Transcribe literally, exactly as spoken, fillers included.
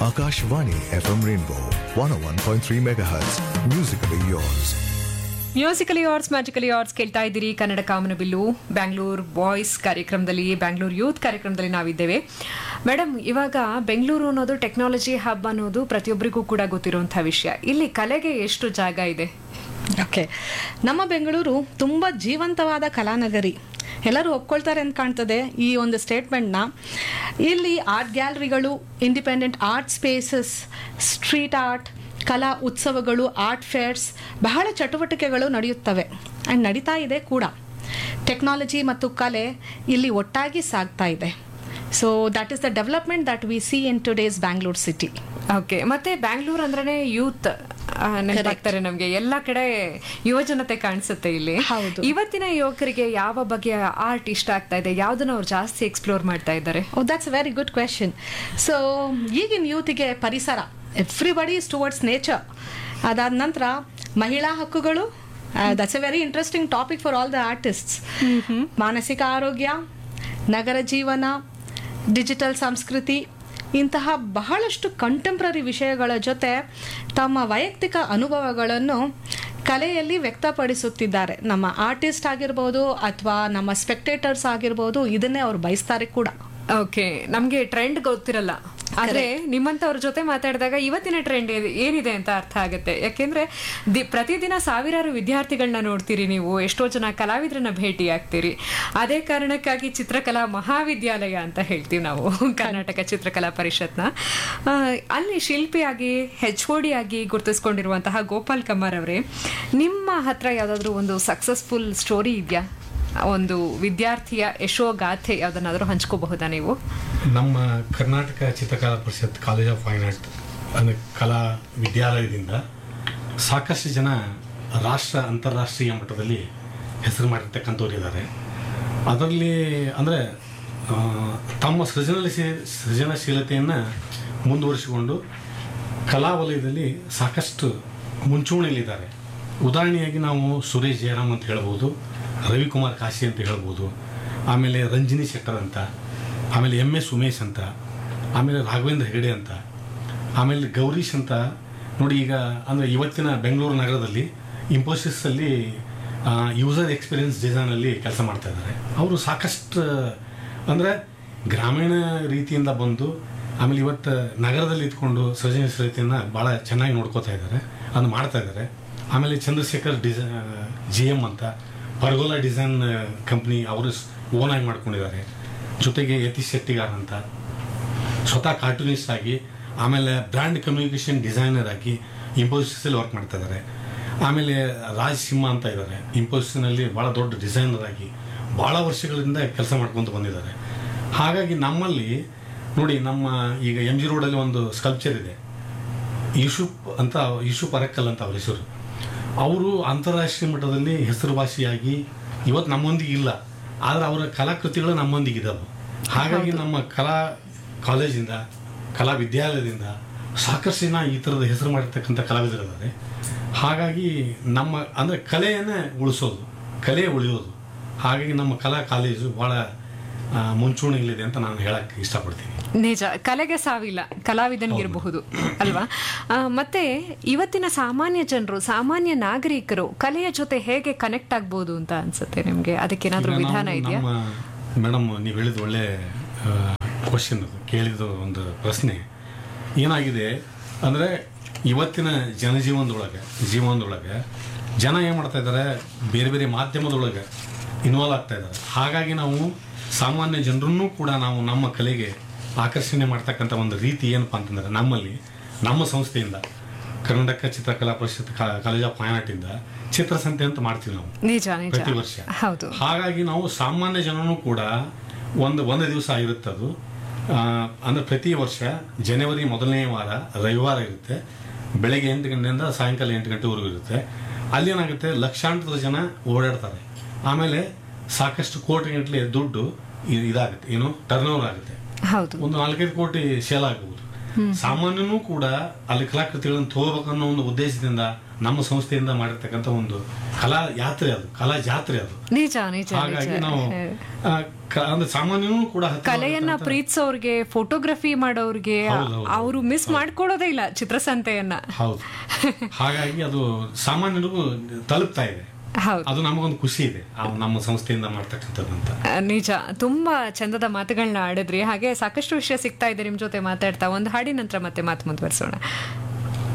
Akashvani F M Rainbow one oh one point three megahertz. Musically yours. Musically arts magically arts ಕೇಳ್ತಾ ಇದ್ದೀರಿ. ಕನ್ನಡ ಕಾಮನಬಿಲ್ಲು Bangalore boys ಕಾರ್ಯಕ್ರಮದಲ್ಲಿ, Bangalore youth ಕಾರ್ಯಕ್ರಮದಲ್ಲಿ ನಾವಿದ್ದೇವೆ. Madam, ಇವಾಗ ಬೆಂಗಳೂರು ಅನ್ನೋದು ಟೆಕ್ನಾಲಜಿ ಹಬ್ ಅನ್ನೋದು ಪ್ರತಿಯೊಬ್ಬರಿಗೂ ಕೂಡ ಗೊತ್ತಿರುವಂಥ ವಿಷಯ. ಇಲ್ಲಿ ಕಲೆಗೆ ಎಷ್ಟು ಜಾಗ ಇದೆ? ಓಕೆ, ನಮ್ಮ ಬೆಂಗಳೂರು ತುಂಬ ಜೀವಂತವಾದ ಕಲಾನಗರಿ. ಎಲ್ಲರೂ ಒಪ್ಕೊಳ್ತಾರೆ ಅಂತ ಕಾಣ್ತದೆ ಈ ಒಂದು ಸ್ಟೇಟ್ಮೆಂಟ್ನ. ಇಲ್ಲಿ art ಗ್ಯಾಲರಿಗಳು, independent art spaces, street art, ಕಲಾ ಉತ್ಸವಗಳು, ಆರ್ಟ್ ಫೇರ್ಸ್, ಬಹಳ ಚಟುವಟಿಕೆಗಳು ನಡೆಯುತ್ತವೆ ಆ್ಯಂಡ್ ನಡೀತಾ ಇದೆ ಕೂಡ. ಟೆಕ್ನಾಲಜಿ ಮತ್ತು ಕಲೆ ಇಲ್ಲಿ ಒಟ್ಟಾಗಿ ಸಾಗ್ತಾ ಇದೆ. So that is the development that we C in today's Bangalore city. Okay, ಮತ್ತೆ ಬ್ಯಾಂಗ್ಳೂರ್ ಅಂದ್ರೆ ಯೂತ್ ನೆನಪಾಗ್ತಾರೆ ನಮಗೆ. ಎಲ್ಲ ಕಡೆ ಯುವಜನತೆ ಕಾಣಿಸುತ್ತೆ ಇಲ್ಲಿ. ಇವತ್ತಿನ ಯುವಕರಿಗೆ ಯಾವ ಬಗೆಯ ಆರ್ಟ್ ಇಷ್ಟ ಆಗ್ತಾ ಇದೆ? ಯಾವ್ದನ್ನ ಅವ್ರು ಜಾಸ್ತಿ ಎಕ್ಸ್ಪ್ಲೋರ್ ಮಾಡ್ತಾ ಇದ್ದಾರೆ? ಓ, that's a very good question. So ಈಗಿನ ಯೂತಿಗೆ ಪರಿಸರ, ಎವ್ರಿಬಡಿ ಇಸ್ ಟುವರ್ಡ್ಸ್ ನೇಚರ್. ಅದಾದ ನಂತರ ಮಹಿಳಾ ಹಕ್ಕುಗಳು, that's A very interesting topic for all the artists. ಮಾನಸಿಕ ಆರೋಗ್ಯ, ನಗರ ಜೀವನ, ಡಿಜಿಟಲ್ ಸಂಸ್ಕೃತಿ, ಇಂತಹ ಬಹಳಷ್ಟು ಕಂಟೆಂಪ್ರರಿ ವಿಷಯಗಳ ಜೊತೆ ತಮ್ಮ ವೈಯಕ್ತಿಕ ಅನುಭವಗಳನ್ನು ಕಲೆಯಲ್ಲಿ ವ್ಯಕ್ತಪಡಿಸುತ್ತಿದ್ದಾರೆ. ನಮ್ಮ ಆರ್ಟಿಸ್ಟ್ ಆಗಿರ್ಬೋದು ಅಥವಾ ನಮ್ಮ ಸ್ಪೆಕ್ಟೇಟರ್ಸ್ ಆಗಿರ್ಬೋದು, ಇದನ್ನೇ ಅವ್ರು ಬಯಸ್ತಾರೆ ಕೂಡ. ಓಕೆ, ನಮ್ಗೆ ಟ್ರೆಂಡ್ ಗೊತ್ತಿರಲ್ಲ, ಆದ್ರೆ ನಿಮ್ಮಂತವ್ರ ಜೊತೆ ಮಾತಾಡಿದಾಗ ಇವತ್ತಿನ ಟ್ರೆಂಡ್ ಏನಿದೆ ಅಂತ ಅರ್ಥ ಆಗುತ್ತೆ. ಯಾಕೆಂದ್ರೆ ದಿ ಪ್ರತಿದಿನ ಸಾವಿರಾರು ವಿದ್ಯಾರ್ಥಿಗಳನ್ನ ನೋಡ್ತೀರಿ ನೀವು, ಎಷ್ಟೋ ಜನ ಕಲಾವಿದರನ್ನ ಭೇಟಿ ಆಗ್ತೀರಿ. ಅದೇ ಕಾರಣಕ್ಕಾಗಿ ಚಿತ್ರಕಲಾ ಮಹಾವಿದ್ಯಾಲಯ ಅಂತ ಹೇಳ್ತೀವಿ ನಾವು, ಕರ್ನಾಟಕ ಚಿತ್ರಕಲಾ ಪರಿಷತ್ನ. ಅಲ್ಲಿ ಶಿಲ್ಪಿಯಾಗಿ ಹೆಚ್ ಓ ಡಿ ಆಗಿ ಗುರುತಿಸ್ಕೊಂಡಿರುವಂತಹ ಗೋಪಾಲ್ ಕಮಾರ್ ಅವರೇ, ನಿಮ್ಮ ಹತ್ರ ಯಾವ್ದಾದ್ರು ಒಂದು ಸಕ್ಸಸ್ಫುಲ್ ಸ್ಟೋರಿ ಇದೆಯಾ? ಒಂದು ವಿದ್ಯಾರ್ಥಿಯ ಯಶೋಗಾಥೆ ಯಾವುದನ್ನಾದರೂ ಹಂಚ್ಕೋಬಹುದಾ ನೀವು? ನಮ್ಮ ಕರ್ನಾಟಕ ಚಿತ್ರಕಲಾ ಪರಿಷತ್ ಕಾಲೇಜ್ ಆಫ್ ಫೈನ್ ಆರ್ಟ್ ಅಂದರೆ ಕಲಾ ವಿದ್ಯಾಲಯದಿಂದ ಸಾಕಷ್ಟು ಜನ ರಾಷ್ಟ್ರ ಅಂತಾರಾಷ್ಟ್ರೀಯ ಮಟ್ಟದಲ್ಲಿ ಹೆಸರು ಮಾಡಿರ್ತಕ್ಕಂಥವ್ರು ಇದ್ದಾರೆ. ಅದರಲ್ಲಿ ಅಂದರೆ ತಮ್ಮ ಸೃಜನಶೀ ಸೃಜನಶೀಲತೆಯನ್ನು ಮುಂದುವರಿಸಿಕೊಂಡು ಕಲಾ ವಲಯದಲ್ಲಿ ಸಾಕಷ್ಟು ಮುಂಚೂಣಿಯಲ್ಲಿದ್ದಾರೆ. ಉದಾಹರಣೆಯಾಗಿ ನಾವು ಸುರೇಶ್ ಜಯರಾಮ್ ಅಂತ ಹೇಳ್ಬೋದು, ರವಿಕುಮಾರ್ ಕಾಶಿ ಅಂತ ಹೇಳ್ಬೋದು, ಆಮೇಲೆ ರಂಜಿನಿ ಶೆಟ್ಟರ್ ಅಂತ, ಆಮೇಲೆ ಎಮ್ ಎಸ್ ಉಮೇಶ್ ಅಂತ, ಆಮೇಲೆ ರಾಘವೇಂದ್ರ ಹೆಗಡೆ ಅಂತ, ಆಮೇಲೆ ಗೌರೀಶ್ ಅಂತ. ನೋಡಿ, ಈಗ ಅಂದರೆ ಇವತ್ತಿನ ಬೆಂಗಳೂರು ನಗರದಲ್ಲಿ ಇಂಫೋಸಿಸಲ್ಲಿ ಯೂಸರ್ ಎಕ್ಸ್ಪೀರಿಯನ್ಸ್ ಡಿಸೈನಲ್ಲಿ ಕೆಲಸ ಮಾಡ್ತಾ ಇದ್ದಾರೆ. ಅವರು ಸಾಕಷ್ಟು ಅಂದರೆ ಗ್ರಾಮೀಣ ರೀತಿಯಿಂದ ಬಂದು ಆಮೇಲೆ ಇವತ್ತು ನಗರದಲ್ಲಿ ಇದ್ಕೊಂಡು ಸೃಜನಶೀಲತೆಯನ್ನು ಭಾಳ ಚೆನ್ನಾಗಿ ನೋಡ್ಕೋತಾ ಇದ್ದಾರೆ, ಅದನ್ನು ಮಾಡ್ತಾ ಇದ್ದಾರೆ. ಆಮೇಲೆ ಚಂದ್ರಶೇಖರ್ ಡಿಸೈ ಜಿ ಎಮ್ ಅಂತ ಪರ್ಗೋಲಾ ಡಿಸೈನ್ ಕಂಪ್ನಿ ಅವರು ಓನಾಗಿ ಮಾಡ್ಕೊಂಡಿದ್ದಾರೆ. ಜೊತೆಗೆ ಯತೀಶ್ ಶೆಟ್ಟಿಗಾರ್ ಅಂತ ಸ್ವತಃ ಕಾರ್ಟೂನಿಸ್ಟ್ ಆಗಿ ಆಮೇಲೆ ಬ್ರ್ಯಾಂಡ್ ಕಮ್ಯುನಿಕೇಷನ್ ಡಿಸೈನರ್ ಆಗಿ ಇಂಫೋಸಿಸಲ್ಲಿ ವರ್ಕ್ ಮಾಡ್ತಾ ಇದ್ದಾರೆ. ಆಮೇಲೆ ರಾಜ್ ಸಿಂಹ ಅಂತ ಇದ್ದಾರೆ, ಇಂಫೋಸಿಸ್ನಲ್ಲಿ ಭಾಳ ದೊಡ್ಡ ಡಿಸೈನರ್ ಆಗಿ ಭಾಳ ವರ್ಷಗಳಿಂದ ಕೆಲಸ ಮಾಡ್ಕೊತ ಬಂದಿದ್ದಾರೆ. ಹಾಗಾಗಿ ನಮ್ಮಲ್ಲಿ ನೋಡಿ, ನಮ್ಮ ಈಗ ಎಮ್ ಜಿ ರೋಡಲ್ಲಿ ಒಂದು ಸ್ಕಲ್ಪ್ಚರ್ ಇದೆ, ಯೂಸುಫ್ ಅಂತ, ಯೂಸುಫ್ ಅರಕ್ಕಲ್ ಅಂತ ಅವ್ರ ಹೆಸರು. ಅವರು ಅಂತಾರಾಷ್ಟ್ರೀಯ ಮಟ್ಟದಲ್ಲಿ ಹೆಸರುವಾಸಿಯಾಗಿ ಇವತ್ತು ನಮ್ಮೊಂದಿಗೆ ಇಲ್ಲ, ಆದರೆ ಅವರ ಕಲಾಕೃತಿಗಳು ನಮ್ಮೊಂದಿಗಿದ್ದಾವೆ. ಹಾಗಾಗಿ ನಮ್ಮ ಕಲಾ ಕಾಲೇಜಿಂದ, ಕಲಾ ವಿದ್ಯಾಲಯದಿಂದ ಸಾಕಷ್ಟು ಜನ ಈ ಥರದ ಹೆಸರು ಮಾಡಿರ್ತಕ್ಕಂಥ ಕಲಾವಿದರಿದ್ದಾರೆ. ಹಾಗಾಗಿ ನಮ್ಮ ಅಂದರೆ ಕಲೆಯನ್ನೇ ಉಳಿಸೋದು, ಕಲೆ ಉಳಿಯೋದು. ಹಾಗಾಗಿ ನಮ್ಮ ಕಲಾ ಕಾಲೇಜು ಭಾಳ ಮುಂಚೂಣಿಯಲ್ಲಿದೆ ಅಂತ ನಾನು ಹೇಳಕ್ಕೆ ಇಷ್ಟಪಡ್ತೀನಿ. ನಿಜ, ಕಲೆಗೆ ಸಾವಿಲ್ಲ, ಕಲಾವಿದನಿಗಿರಬಹುದು ಅಲ್ವಾ? ಮತ್ತೆ ಇವತ್ತಿನ ಸಾಮಾನ್ಯ ಜನರು, ಸಾಮಾನ್ಯ ನಾಗರಿಕರು ಕಲೆಯ ಜೊತೆ ಹೇಗೆ ಕನೆಕ್ಟ್ ಆಗ್ಬೋದು ಅಂತ ಅನ್ಸುತ್ತೆ ನಿಮಗೆ? ಅದಕ್ಕೇನಾದ್ರೂ ವಿಧಾನ ಇದೆಯಾ? ಮೇಡಮ್, ನೀವು ಹೇಳಿದ ಒಳ್ಳೆ ಕ್ವಶನ್, ಅದು ಕೇಳಿದ ಒಂದು ಪ್ರಶ್ನೆ. ಏನಾಗಿದೆ ಅಂದರೆ ಇವತ್ತಿನ ಜನಜೀವನದೊಳಗೆ ಜೀವನದೊಳಗೆ ಜನ ಏನು ಮಾಡ್ತಾ ಇದ್ದಾರೆ, ಬೇರೆ ಬೇರೆ ಮಾಧ್ಯಮದೊಳಗೆ ಇನ್ವಾಲ್ವ್ ಆಗ್ತಾ ಇದ್ದಾರೆ. ಹಾಗಾಗಿ ನಾವು ಸಾಮಾನ್ಯ ಜನರನ್ನೂ ಕೂಡ ನಾವು ನಮ್ಮ ಕಲೆಗೆ ಆಕರ್ಷಣೆ ಮಾಡ್ತಕ್ಕಂಥ ಒಂದು ರೀತಿ ಏನಪ್ಪ ಅಂತಂದರೆ, ನಮ್ಮಲ್ಲಿ ನಮ್ಮ ಸಂಸ್ಥೆಯಿಂದ ಕರ್ನಾಟಕ ಚಿತ್ರಕಲಾ ಪರಿಷತ್ ಕಾಲೇಜ್ ಆಫ್ ಫೈನ್ ಆರ್ಟ್ ಇಂದ ಚಿತ್ರಸಂತೆ ಅಂತ ಮಾಡ್ತೀವಿ ನಾವು ಪ್ರತಿ ವರ್ಷ. ಹಾಗಾಗಿ ನಾವು ಸಾಮಾನ್ಯ ಜನನೂ ಕೂಡ ಒಂದು ಒಂದು ದಿವಸ ಇರುತ್ತದು, ಅಂದರೆ ಪ್ರತಿ ವರ್ಷ ಜನವರಿ ಮೊದಲನೇ ವಾರ ರವಿವಾರ ಇರುತ್ತೆ. ಬೆಳಗ್ಗೆ ಎಂಟು ಗಂಟೆಯಿಂದ ಸಾಯಂಕಾಲ ಎಂಟು ಗಂಟೆವರೆಗೂ ಇರುತ್ತೆ. ಅಲ್ಲಿ ಏನಾಗುತ್ತೆ, ಲಕ್ಷಾಂತರ ಜನ ಓಡಾಡ್ತಾರೆ. ಆಮೇಲೆ ಸಾಕಷ್ಟು ಕೋಟಿ ಗಂಟಲೆ ದುಡ್ಡು ಇದಾಗುತ್ತೆ, ಏನು ಟರ್ನ್ ಓವರ್ ಆಗುತ್ತೆ. ಒಂದು ನಾಲ್ಕೈದು ಕೋಟಿ ಸೇಲ್ ಆಗಬಹುದು. ಸಾಮಾನ್ಯನೂ ಕೂಡ ಅಲ್ಲಿ ಕಲಾಕೃತಿಗಳನ್ನು ತಗೋಬೇಕನ್ನೋ ಒಂದು ಉದ್ದೇಶದಿಂದ ನಮ್ಮ ಸಂಸ್ಥೆಯಿಂದ ಮಾಡಿರ್ತಕ್ಕಂಥ ಒಂದು ಕಲಾ ಯಾತ್ರೆ, ಅದು ಕಲಾ ಜಾತ್ರೆ ಅದು. ನಿಜ ನಿಜ ಹಾಗಾಗಿ ನಾವು ಆ, ಕ- ಅಂದ್ರೆ ಸಾಮಾನ್ಯನೂ ಕೂಡ ಹತ್ತಿರ ಕಲೆಯನ್ನ ಆಗುತ್ತಂತ- ಪ್ರೀತಿಸೋರ್ಗೆ, ಫೋಟೋಗ್ರಫಿ ಮಾಡೋರ್ಗೆ ಹೌದು, ಹೌದು. ಅವರು ಮಿಸ್ ಮಾಡ್ಕೊಳ್ಳೋದೇ ಇಲ್ಲ ಚಿತ್ರಸಂತೆಯನ್ನ. ಹೌದು. ಹಾಗಾಗಿ ಅದು ಸಾಮಾನ್ಯರಿಗೂ ತಲುಪ್ತಾ ಇದೆ. ಹೌದು, ಅದು ನಮಗೊಂದು ಖುಷಿ ಇದೆ ಆ ನಮ್ಮ ಸಂಸ್ಥೆಯಿಂದ ಮಾಡ್ತಕ್ಕಂಥದ್ದಂತ. ಆ, ನಿಜ. ತುಂಬಾ ಚಂದದ ಮಾತುಗಳನ್ನ ಆಡಿದ್ರಿ. ಹಾಗೆ ಸಾಕಷ್ಟು ವಿಷಯ ಸಿಗ್ತಾ ಇದೆ ನಿಮ್ ಜೊತೆ ಮಾತಾಡ್ತಾ. ಒಂದು ಹಾಡಿನ ನಂತರ ಮತ್ತೆ ಮಾತು ಮುಂದುವರಿಸೋಣ.